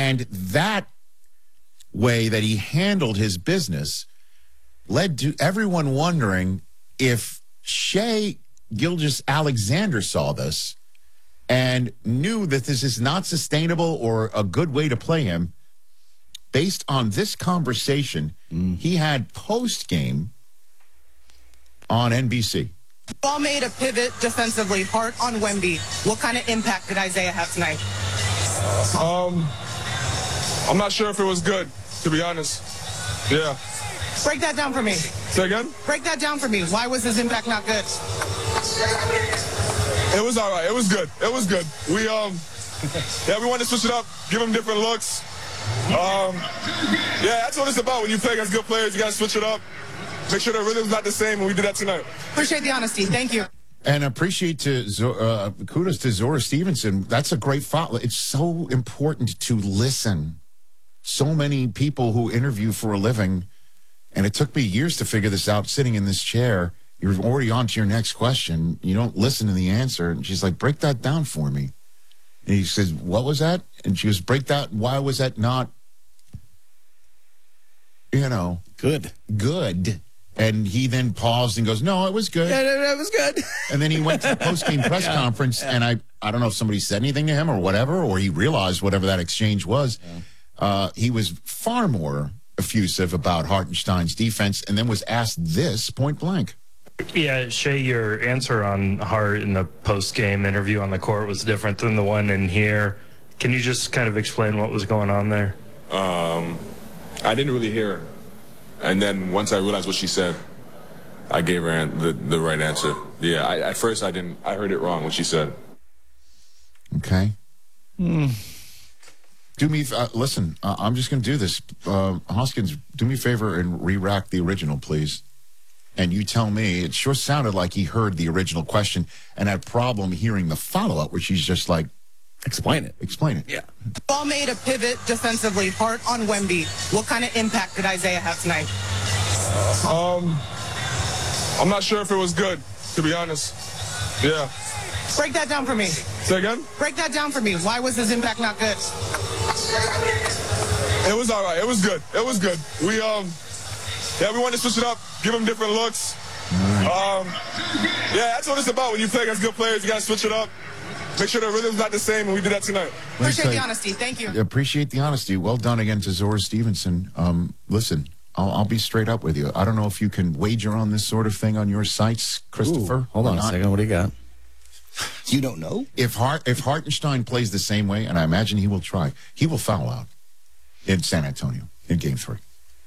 And that way that he handled his business led to everyone wondering if Shai Gilgeous-Alexander saw this and knew that this is not sustainable or a good way to play him. Based on this conversation he had post-game on NBC. Ball made a pivot defensively, Hart on Wemby. What kind of impact did Isaiah have tonight? I'm not sure if it was good, to be honest. Yeah. Break that down for me. Say again? Break that down for me. Why was his impact not good? It was all right. It was good. It was good. We wanted to switch it up, give him different looks. That's what it's about. When you play against good players, you got to switch it up. Make sure the rhythm's not the same, and we did that tonight. Appreciate the honesty. Thank you. And appreciate kudos to Zora Stevenson. That's a great follow. It's so important to listen. So many people who interview for a living, and it took me years to figure this out sitting in this chair. You're already on to your next question. You don't listen to the answer. And she's like, break that down for me. And he says, what was that? And she goes, break that. Why was that not, good? And he then paused and goes, no, it was good. Yeah, it was good. And then he went to the post-game press conference, and I don't know if somebody said anything to him or whatever, or he realized whatever that exchange was. He was far more effusive about Hartenstein's defense and then was asked this point blank. Yeah, Shai, your answer on Hart in the post-game interview on the court was different than the one in here. Can you just kind of explain what was going on there? I didn't really hear her. And then once I realized what she said, I gave her the right answer. Yeah, at first I heard it wrong what she said. Okay. Do me, listen, I'm just going to do this. Hoskins, do me a favor and re-rack the original, please. And you tell me, it sure sounded like he heard the original question and had a problem hearing the follow-up, where she's just like, Explain it. Explain it. Yeah. Ball made a pivot defensively, Hart on Wemby. What kind of impact did Isaiah have tonight? I'm not sure if it was good, to be honest. Yeah. Break that down for me. Say again? Break that down for me. Why was his impact not good? It was all right. It was good. It was good. We wanted to switch it up, give him different looks. That's what it's about. When you play against good players, you got to switch it up. Make sure the rhythm's not the same, and we did that tonight. Appreciate the honesty. Thank you. Appreciate the honesty. Well done again to Zora Stevenson. Listen, I'll be straight up with you. I don't know if you can wager on this sort of thing on your sites, Christopher. Ooh, hold on a second. What do you got? You don't know? If Hartenstein plays the same way, and I imagine he will try, he will foul out in San Antonio in Game 3.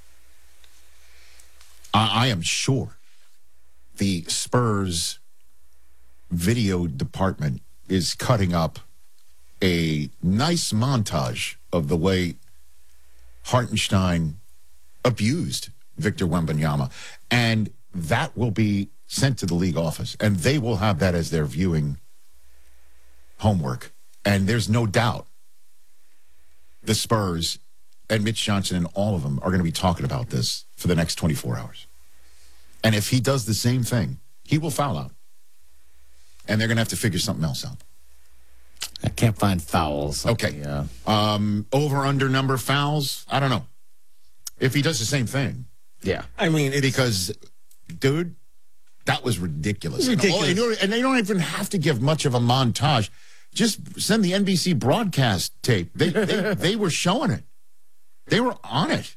I am sure the Spurs video department is cutting up a nice montage of the way Hartenstein abused Victor Wembanyama, and that will be sent to the league office, and they will have that as their viewing homework. And there's no doubt the Spurs and Mitch Johnson and all of them are going to be talking about this for the next 24 hours. And if he does the same thing, he will foul out. And they're going to have to figure something else out. I can't find fouls. Okay. Over, under, number fouls? I don't know. If he does the same thing. Yeah. I mean, because, dude, that was ridiculous. Ridiculous. And they don't even have to give much of a montage. Just send the NBC broadcast tape. They were showing it. They were on it.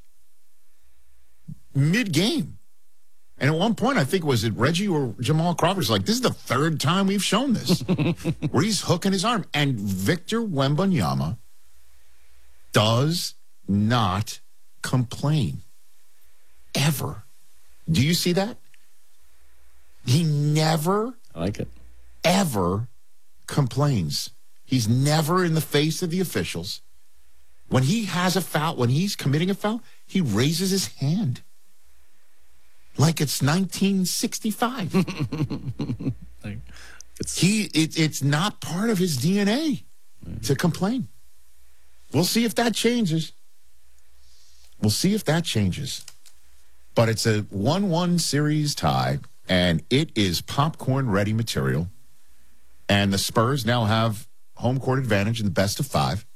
Mid-game. And at one point, I think, was it Reggie or Jamal Crawford's like, this is the third time we've shown this, where he's hooking his arm. And Victor Wembanyama does not complain. Ever. Do you see that? He never, I like it, ever complains. He's never in the face of the officials. When he has a foul, when he's committing a foul, he raises his hand. Like it's 1965. It's not part of his DNA to complain. We'll see if that changes. We'll see if that changes. But it's a 1-1 series tie, and it is popcorn-ready material. And the Spurs now have home court advantage in the best of 5.